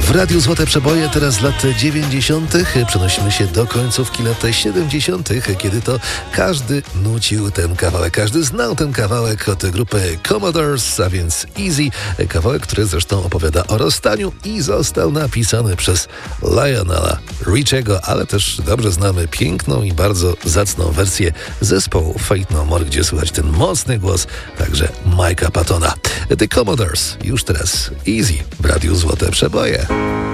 W Radiu Złote Przeboje teraz z lat 90. Przenosimy się do końcówki lat 70., kiedy to każdy nucił ten kawałek, każdy znał ten kawałek od grupy Commodores, a więc Easy. Kawałek, który zresztą opowiada o rozstaniu i został napisany przez Lionela Richiego, ale też dobrze znamy piękną i bardzo zacną wersję zespołu Faith No More, gdzie słychać ten mocny głos także Mike'a Pattona. The Commodores już teraz Easy w Radiu Złote Przeboje.